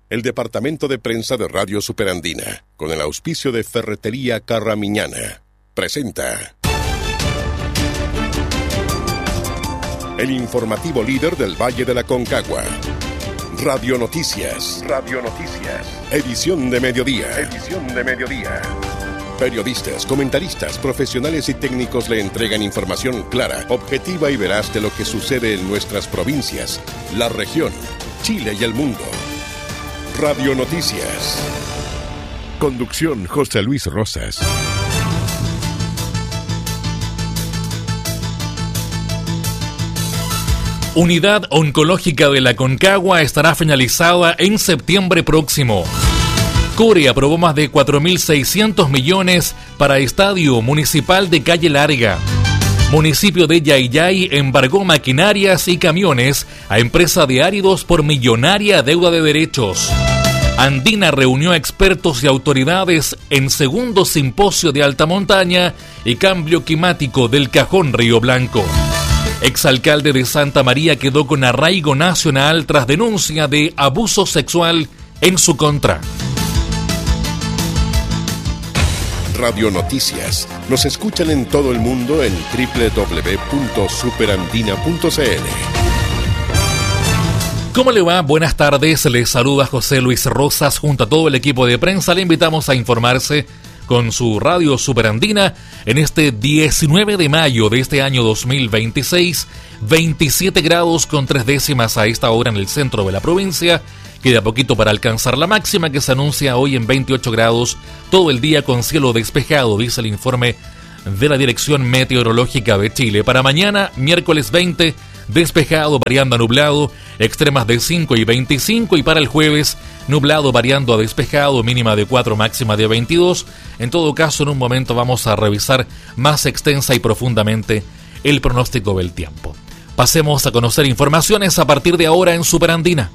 El departamento de prensa de Radio Superandina, con el auspicio de Ferretería Carramiñana, presenta el informativo líder del Valle de la Concagua. Radio Noticias. Radio Noticias. Edición de mediodía. Edición de mediodía. Periodistas, comentaristas, profesionales y técnicos le entregan información clara, objetiva y veraz de lo que sucede en nuestras provincias, la región, Chile y el mundo. Radio Noticias. Conducción José Luis Rosas. Unidad Oncológica de la Concagua estará finalizada en septiembre próximo. Core aprobó más de 4.600 millones para Estadio Municipal de Calle Larga. Municipio de Yayay embargó maquinarias y camiones a empresa de áridos por millonaria deuda de derechos. Andina reunió a expertos y autoridades en segundo simposio de alta montaña y cambio climático del Cajón Río Blanco. Exalcalde de Santa María quedó con arraigo nacional tras denuncia de abuso sexual en su contra. Radio Noticias. Nos escuchan en todo el mundo en www.superandina.cl. ¿Cómo le va? Buenas tardes. Les saluda José Luis Rosas junto a todo el equipo de prensa. Le invitamos a informarse con su Radio Superandina en este 19 de mayo de este año 2026. 27 grados con 3 décimas a esta hora en el centro de la provincia. Queda poquito para alcanzar la máxima que se anuncia hoy en 28 grados, todo el día con cielo despejado, dice el informe de la Dirección Meteorológica de Chile. Para mañana, miércoles 20, despejado variando a nublado, extremas de 5 y 25, y para el jueves, nublado variando a despejado, mínima de 4, máxima de 22. En todo caso, en un momento vamos a revisar más extensa y profundamente el pronóstico del tiempo. Pasemos a conocer informaciones a partir de ahora en Superandina.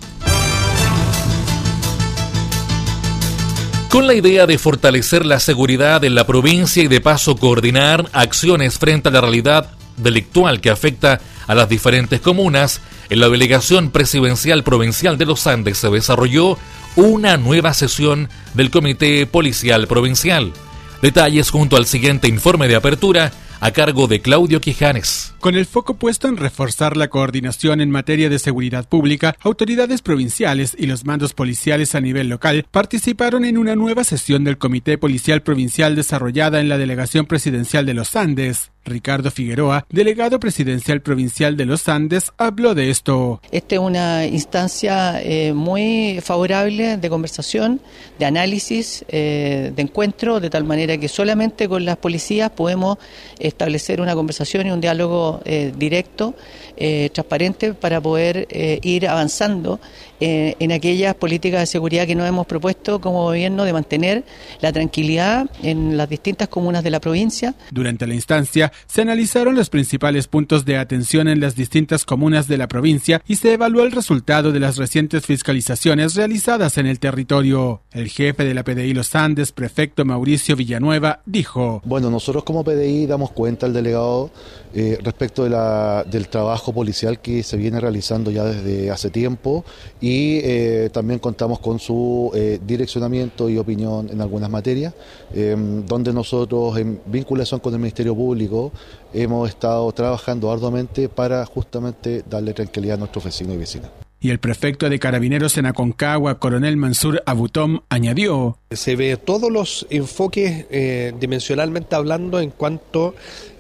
Con la idea de fortalecer la seguridad en la provincia y de paso coordinar acciones frente a la realidad delictual que afecta a las diferentes comunas, en la Delegación Presidencial Provincial de los Andes se desarrolló una nueva sesión del Comité Policial Provincial. Detalles junto al siguiente informe de apertura a cargo de Claudio Quijanes. Con el foco puesto en reforzar la coordinación en materia de seguridad pública, autoridades provinciales y los mandos policiales a nivel local participaron en una nueva sesión del Comité Policial Provincial desarrollada en la Delegación Presidencial de los Andes. Ricardo Figueroa, delegado presidencial provincial de los Andes, habló de esto. Esta es una instancia muy favorable de conversación, de análisis, de encuentro, de tal manera que solamente con las policías podemos establecer una conversación y un diálogo directo, transparente, para poder ir avanzando en aquellas políticas de seguridad que nos hemos propuesto como gobierno, de mantener la tranquilidad en las distintas comunas de la provincia. Durante la instancia se analizaron los principales puntos de atención en las distintas comunas de la provincia y se evaluó el resultado de las recientes fiscalizaciones realizadas en el territorio. El jefe de la PDI Los Andes, prefecto Mauricio Villanueva, dijo: Bueno, nosotros como PDI damos cuenta al delegado respecto del trabajo policial que se viene realizando ya desde hace tiempo, y también contamos con su direccionamiento y opinión en algunas materias, donde nosotros en vinculación con el Ministerio Público hemos estado trabajando arduamente para justamente darle tranquilidad a nuestros vecinos y vecinas. Y el prefecto de Carabineros en Aconcagua, coronel Mansur Abutom, añadió: Se ve todos los enfoques dimensionalmente hablando en cuanto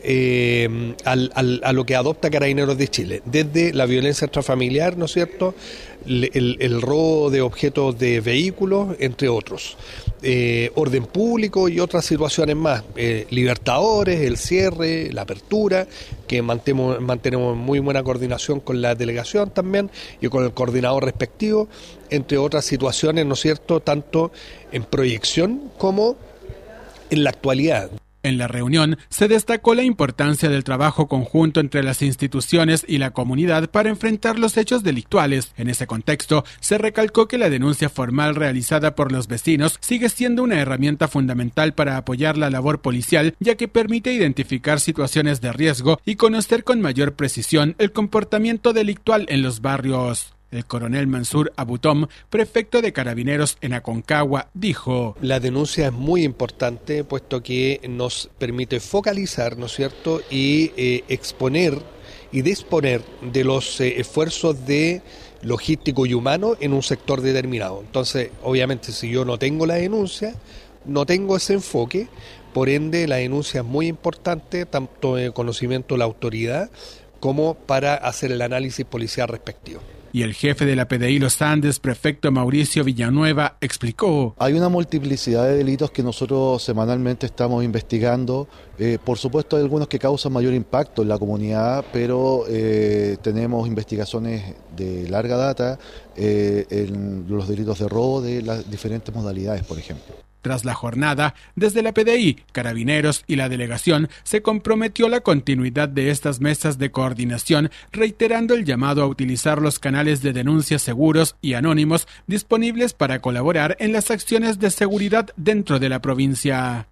a lo que adopta Carabineros de Chile, desde la violencia intrafamiliar, ¿no es cierto?, el robo de objetos de vehículos, entre otros, orden público y otras situaciones más, Libertadores, el cierre, la apertura, que mantenemos muy buena coordinación con la delegación también y con el coordinador respectivo, entre otras situaciones, ¿no es cierto?, tanto en proyección como en la actualidad. En la reunión se destacó la importancia del trabajo conjunto entre las instituciones y la comunidad para enfrentar los hechos delictuales. En ese contexto, se recalcó que la denuncia formal realizada por los vecinos sigue siendo una herramienta fundamental para apoyar la labor policial, ya que permite identificar situaciones de riesgo y conocer con mayor precisión el comportamiento delictual en los barrios. El coronel Mansur Abutom, prefecto de Carabineros en Aconcagua, dijo: la denuncia es muy importante, puesto que nos permite focalizar, ¿no es cierto?, y exponer y disponer de los esfuerzos de logístico y humano en un sector determinado. Entonces, obviamente, si yo no tengo la denuncia, no tengo ese enfoque, por ende la denuncia es muy importante, tanto en conocimiento de la autoridad como para hacer el análisis policial respectivo. Y el jefe de la PDI Los Andes, prefecto Mauricio Villanueva, explicó: hay una multiplicidad de delitos que nosotros semanalmente estamos investigando. Por supuesto hay algunos que causan mayor impacto en la comunidad, pero tenemos investigaciones de larga data en los delitos de robo de las diferentes modalidades, por ejemplo. Tras la jornada, desde la PDI, Carabineros y la delegación se comprometió la continuidad de estas mesas de coordinación, reiterando el llamado a utilizar los canales de denuncia seguros y anónimos disponibles para colaborar en las acciones de seguridad dentro de la provincia.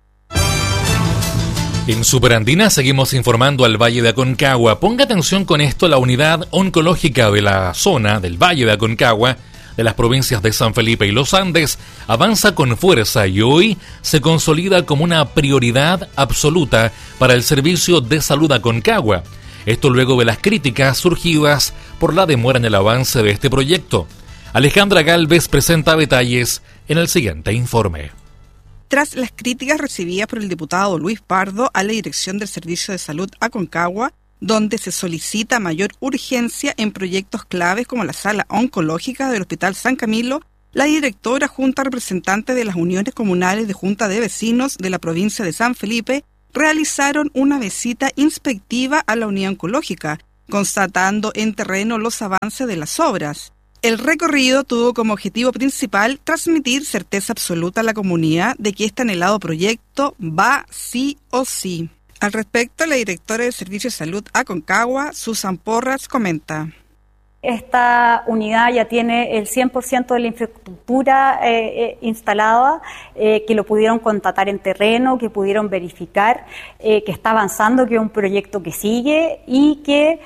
En Superandina seguimos informando al Valle de Aconcagua. Ponga atención con esto: la unidad oncológica de la zona del Valle de Aconcagua, de las provincias de San Felipe y Los Andes, avanza con fuerza y hoy se consolida como una prioridad absoluta para el servicio de salud Aconcagua. Esto luego de las críticas surgidas por la demora en el avance de este proyecto. Alejandra Galvez presenta detalles en el siguiente informe. Tras las críticas recibidas por el diputado Luis Pardo a la dirección del Servicio de Salud Aconcagua, donde se solicita mayor urgencia en proyectos claves como la sala oncológica del Hospital San Camilo, la directora junto a representantes de las uniones comunales de Junta de Vecinos de la provincia de San Felipe realizaron una visita inspectiva a la unidad oncológica, constatando en terreno los avances de las obras. El recorrido tuvo como objetivo principal transmitir certeza absoluta a la comunidad de que este anhelado proyecto va sí o sí. Al respecto, la directora del Servicio de Salud Aconcagua, Susan Porras, comenta: esta unidad ya tiene el 100% de la infraestructura instalada, que lo pudieron contratar en terreno, que pudieron verificar, que está avanzando, que es un proyecto que sigue y que,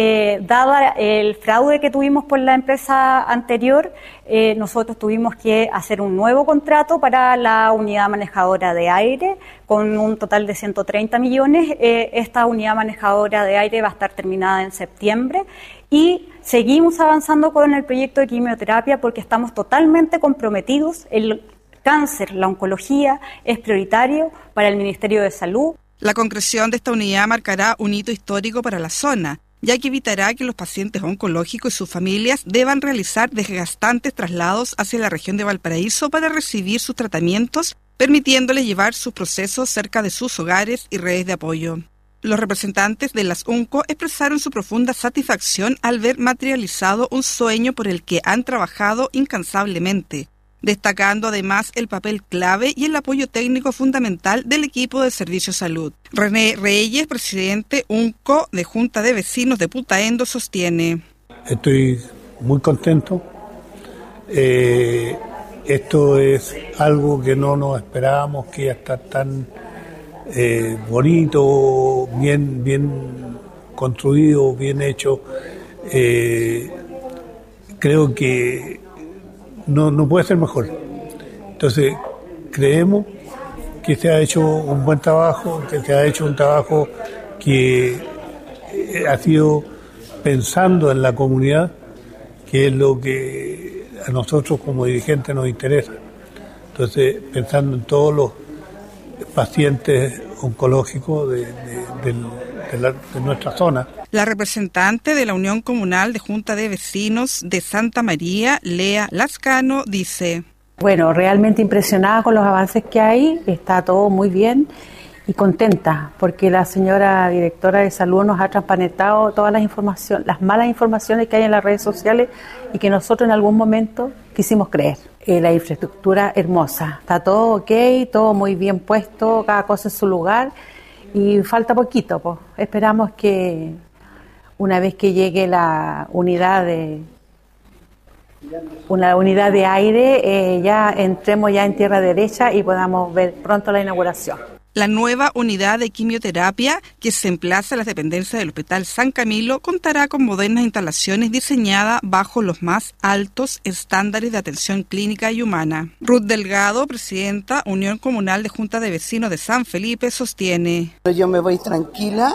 dada el fraude que tuvimos por la empresa anterior, nosotros tuvimos que hacer un nuevo contrato para la unidad manejadora de aire con un total de 130 millones. Esta unidad manejadora de aire va a estar terminada en septiembre y seguimos avanzando con el proyecto de quimioterapia porque estamos totalmente comprometidos. El cáncer, la oncología, es prioritario para el Ministerio de Salud. La concreción de esta unidad marcará un hito histórico para la zona, ya que evitará que los pacientes oncológicos y sus familias deban realizar desgastantes traslados hacia la región de Valparaíso para recibir sus tratamientos, permitiéndoles llevar sus procesos cerca de sus hogares y redes de apoyo. Los representantes de las UNCO expresaron su profunda satisfacción al ver materializado un sueño por el que han trabajado incansablemente, destacando además el papel clave y el apoyo técnico fundamental del equipo de Servicio Salud. René Reyes, presidente UNCO de Junta de Vecinos de Putaendo, sostiene: estoy muy contento. Esto es algo que no nos esperábamos, que iba a estar tan bonito, bien construido, bien hecho. Creo que no puede ser mejor. Entonces, creemos que se ha hecho un buen trabajo, que se ha hecho un trabajo que ha sido pensando en la comunidad, que es lo que a nosotros como dirigentes nos interesa. Entonces, pensando en todos los pacientes oncológicos de nuestra zona. La representante de la Unión Comunal de Junta de Vecinos de Santa María, Lea Lascano, dice: bueno, realmente impresionada con los avances que hay, está todo muy bien y contenta porque la señora directora de salud nos ha transparentado todas las informaciones, las malas informaciones que hay en las redes sociales y que nosotros en algún momento quisimos creer. La infraestructura hermosa, está todo ok, todo muy bien puesto, cada cosa en su lugar y falta poquito, pues. Esperamos que una vez que llegue la unidad de aire, ya entremos ya en tierra derecha y podamos ver pronto la inauguración. La nueva unidad de quimioterapia, que se emplaza en las dependencias del Hospital San Camilo, contará con modernas instalaciones diseñadas bajo los más altos estándares de atención clínica y humana. Ruth Delgado, presidenta Unión Comunal de Junta de Vecinos de San Felipe, sostiene: Yo me voy tranquila,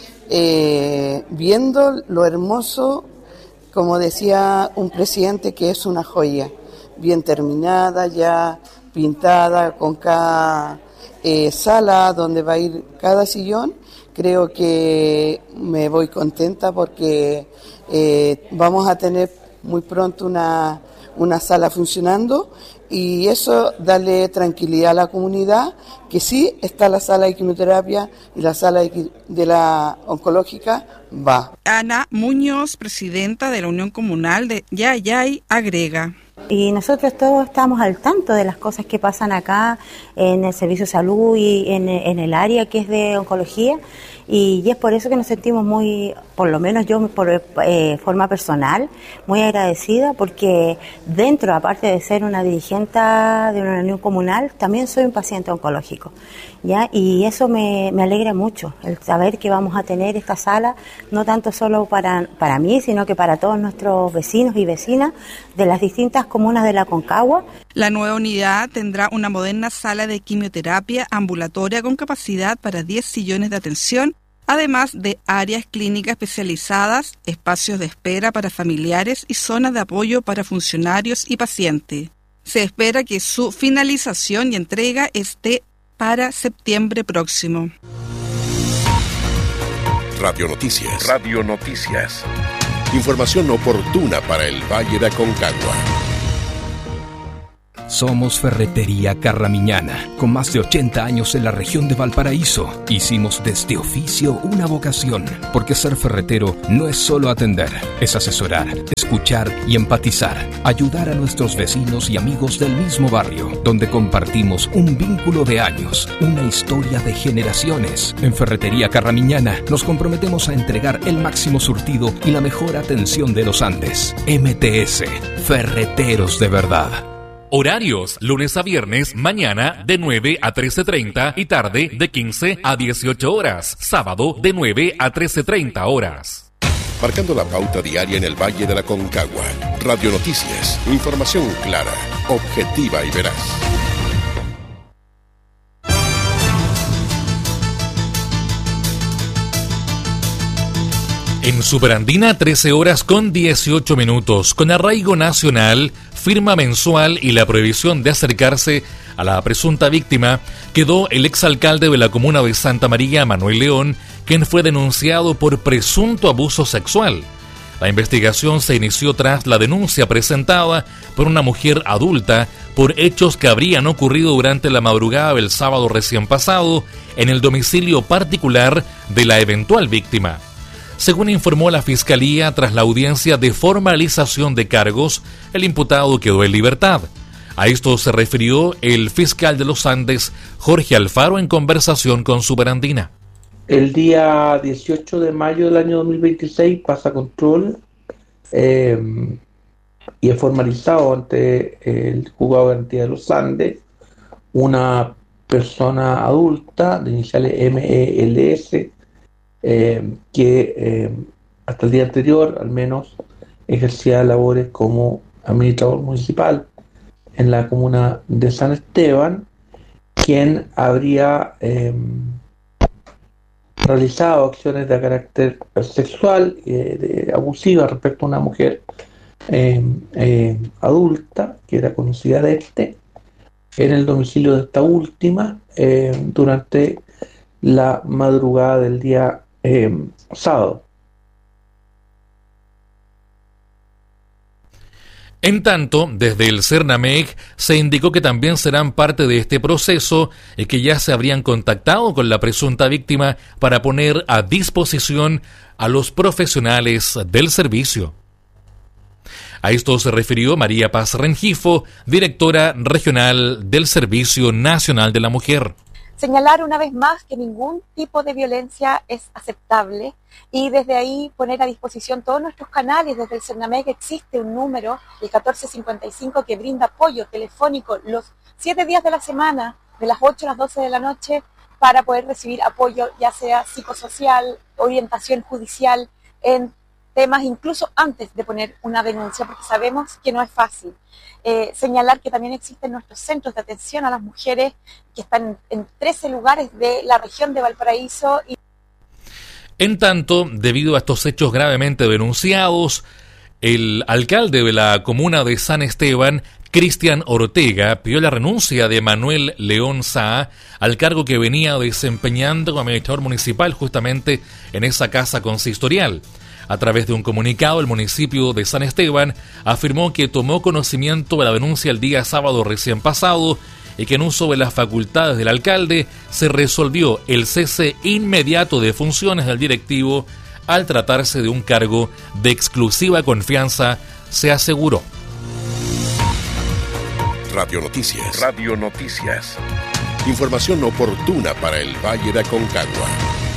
viendo lo hermoso, como decía un presidente, que es una joya, bien terminada, ya pintada, con cada sala donde va a ir cada sillón. Creo que me voy contenta porque vamos a tener muy pronto una sala funcionando, y eso darle tranquilidad a la comunidad, que sí está la sala de quimioterapia y la sala de la oncológica va. Ana Muñoz, presidenta de la Unión Comunal de Yayay, agrega: Y nosotros todos estamos al tanto de las cosas que pasan acá en el servicio de salud y en el área que es de oncología, y es por eso que nos sentimos muy, por lo menos yo por forma personal, muy agradecida, porque dentro, aparte de ser una dirigente de una unión comunal, también soy un paciente oncológico, ¿ya? Y eso me alegra mucho, el saber que vamos a tener esta sala, no tanto solo para mí, sino que para todos nuestros vecinos y vecinas de las distintas comunas de la Aconcagua. La nueva unidad tendrá una moderna sala de quimioterapia ambulatoria con capacidad para 10 sillones de atención, además de áreas clínicas especializadas, espacios de espera para familiares y zonas de apoyo para funcionarios y pacientes. Se espera que su finalización y entrega esté para septiembre próximo. Radio Noticias. Radio Noticias. Información oportuna para el Valle de Aconcagua. Somos Ferretería Carramiñana, con más de 80 años en la región de Valparaíso. Hicimos de este oficio una vocación, porque ser ferretero no es solo atender, es asesorar, escuchar y empatizar, ayudar a nuestros vecinos y amigos del mismo barrio, donde compartimos un vínculo de años, una historia de generaciones. En Ferretería Carramiñana nos comprometemos a entregar el máximo surtido y la mejor atención de los Andes. MTS, Ferreteros de verdad. Horarios: lunes a viernes, mañana de 9 a 13:30 y tarde de 15 a 18 horas. Sábado de 9 a 13:30 horas. Marcando la pauta diaria en el Valle de la Aconcagua. Radio Noticias. Información clara, objetiva y veraz. En Superandina, 13 horas con 18 minutos. Con arraigo nacional, firma mensual y la prohibición de acercarse a la presunta víctima, quedó el exalcalde de la comuna de Santa María, Manuel León, quien fue denunciado por presunto abuso sexual. La investigación se inició tras la denuncia presentada por una mujer adulta por hechos que habrían ocurrido durante la madrugada del sábado recién pasado en el domicilio particular de la eventual víctima. Según informó la Fiscalía, tras la audiencia de formalización de cargos, el imputado quedó en libertad. A esto se refirió el fiscal de los Andes, Jorge Alfaro, en conversación con Superandina. El día 18 de mayo del año 2026 pasa control y es formalizado ante el Juzgado de Garantía de los Andes una persona adulta de iniciales MELS, que hasta el día anterior al menos ejercía labores como administrador municipal en la comuna de San Esteban, quien habría realizado acciones de carácter sexual abusiva respecto a una mujer adulta que era conocida de en el domicilio de esta última durante la madrugada del día sábado. En tanto, desde el Cernamec se indicó que también serán parte de este proceso y que ya se habrían contactado con la presunta víctima para poner a disposición a los profesionales del servicio. A esto se refirió María Paz Rengifo, directora regional del Servicio Nacional de la Mujer. Señalar una vez más que ningún tipo de violencia es aceptable y desde ahí poner a disposición todos nuestros canales. Desde el Cernamec existe un número, el 1455, que brinda apoyo telefónico los 7 días de la semana, de las 8 a las 12 de la noche, para poder recibir apoyo, ya sea psicosocial, orientación judicial, en temas incluso antes de poner una denuncia, porque sabemos que no es fácil. Señalar que también existen nuestros centros de atención a las mujeres que están en 13 lugares de la región de Valparaíso. En tanto, debido a estos hechos gravemente denunciados, el alcalde de la comuna de San Esteban, Cristian Ortega, pidió la renuncia de Manuel León Saa al cargo que venía desempeñando como administrador municipal justamente en esa casa consistorial. A través de un comunicado, el municipio de San Esteban afirmó que tomó conocimiento de la denuncia el día sábado recién pasado y que en uso de las facultades del alcalde se resolvió el cese inmediato de funciones del directivo al tratarse de un cargo de exclusiva confianza, se aseguró. Radio Noticias. Radio Noticias. Información oportuna para el Valle de Aconcagua.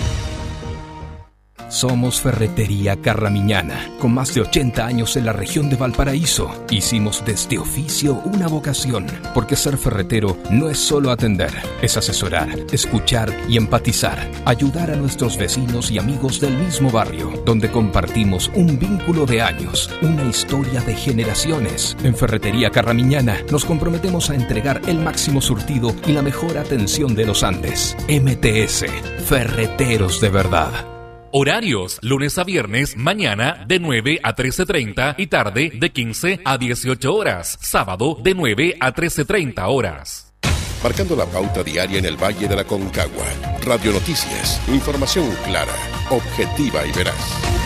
Somos Ferretería Carramiñana, con más de 80 años en la región de Valparaíso. Hicimos de este oficio una vocación, porque ser ferretero no es solo atender, es asesorar, escuchar y empatizar, ayudar a nuestros vecinos y amigos del mismo barrio, donde compartimos un vínculo de años, una historia de generaciones. En Ferretería Carramiñana nos comprometemos a entregar el máximo surtido y la mejor atención de los Andes. MTS, Ferreteros de verdad. Horarios, lunes a viernes, mañana de 9 a 13:30 y tarde de 15 a 18 horas. Sábado de 9 a 13:30 horas. Marcando la pauta diaria en el Valle de la Aconcagua. Radio Noticias. Información clara, objetiva y veraz.